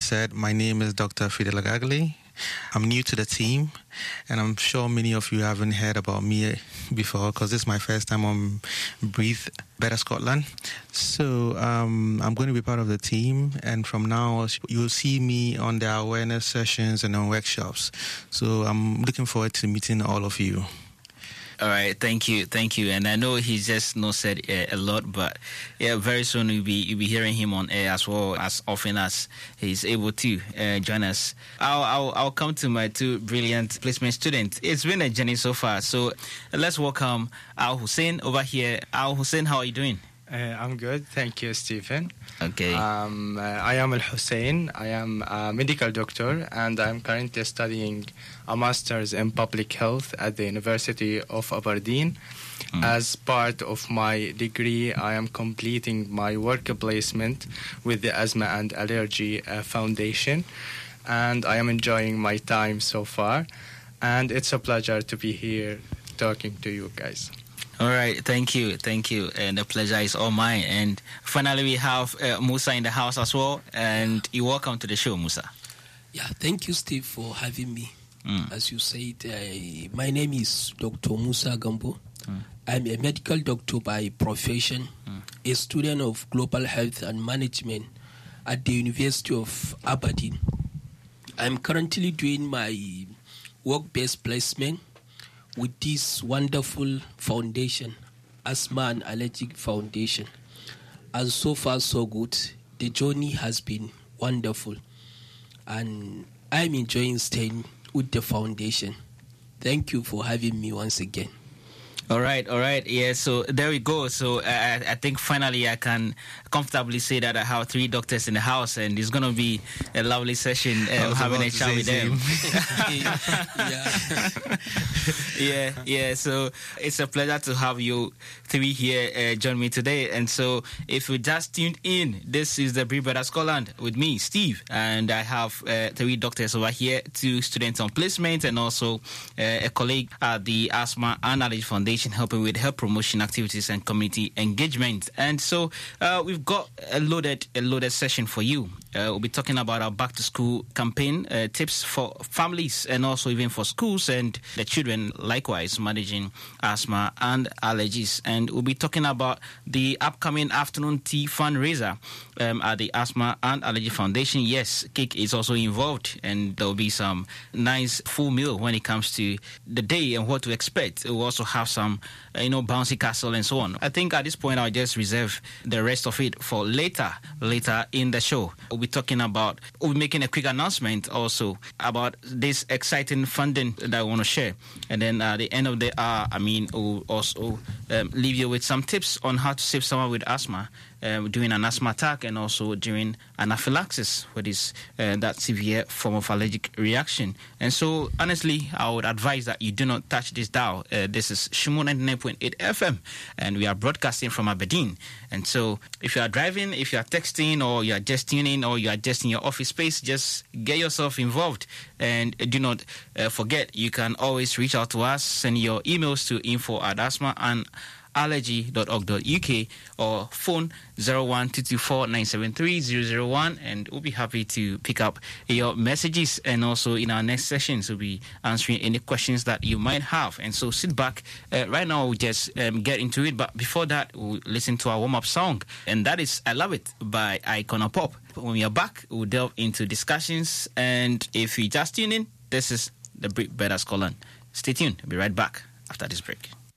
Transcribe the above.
said, my name is Dr. Fidel Agagli. I'm new to the team, and I'm sure many of you haven't heard about me before because this is my first time on Breathe Better Scotland. So I'm going to be part of the team, and from now you'll see me on the awareness sessions and on workshops. So I'm looking forward to meeting all of you. All right, thank you. And I know he's just not said a lot, but yeah, very soon you'll be hearing him on air as well, as often as he's able to join us. I'll come to my two brilliant placement students. It's been a journey so far, so let's welcome Al Hussein over here. Al Hussein, how are you doing? I'm good, thank you, Stephen. Okay. I am Al Hussein. I am a medical doctor, and I'm currently studying a master's in public health at the University of Aberdeen. As part of my degree, I am completing my work placement with the Asthma and Allergy Foundation, and I am enjoying my time so far. And it's a pleasure to be here talking to you guys. All right, thank you, and the pleasure is all mine. And finally, we have Musa in the house as well, and you're welcome to the show, Musa. Yeah, thank you, Steve, for having me. As you said, my name is Dr. Musa Gambo. I'm a medical doctor by profession, a student of global health and management at the University of Aberdeen. I'm currently doing my work-based placement with this wonderful foundation, Asthma and Allergic Foundation. And so far, so good. The journey has been wonderful. And I'm enjoying staying with the foundation. Thank you for having me once again. All right. Yeah, so there we go. So I think finally I can comfortably say that I have three doctors in the house, and it's going to be a lovely session having a chat with them. Yeah. So it's a pleasure to have you three here join me today. And so if you just tuned in, this is the Breathe Better Scotland with me, Steve, and I have three doctors over here, two students on placement, and also a colleague at the Asthma and Allergy Foundation, helping with health promotion activities and community engagement. And so we've got a loaded session for you. We'll be talking about our back to school campaign, tips for families and also even for schools and the children likewise managing asthma and allergies. And we'll be talking about the upcoming afternoon tea fundraiser at the Asthma and Allergy Foundation. Yes, cake is also involved, and there'll be some nice full meal when it comes to the day and what to expect. We'll also have some bouncy castle and so on. I think at this point I'll just reserve the rest of it for later in the show. We'll be making a quick announcement also about this exciting funding that I want to share. And then at the end of the hour, we'll also leave you with some tips on how to save someone with asthma during an asthma attack and also during anaphylaxis, which is that severe form of allergic reaction. And so, honestly, I would advise that you do not touch this dial. This is Shimo 99.8 FM, and we are broadcasting from Aberdeen. And so, if you are driving, if you are texting, or you are just tuning, or you are just in your office space, just get yourself involved. And do not forget, you can always reach out to us, send your emails to info@asthmaandallergy.org.uk or phone 01224973001, and we'll be happy to pick up your messages. And also in our next sessions, we'll be answering any questions that you might have. And so sit back. Right now, we'll just get into it. But before that, we'll listen to our warm-up song, and that is I Love It by Icona Pop. When we are back, we'll delve into discussions. And if you just tune in, this is the Breathe Better Scotland. Stay tuned. We'll be right back after this break.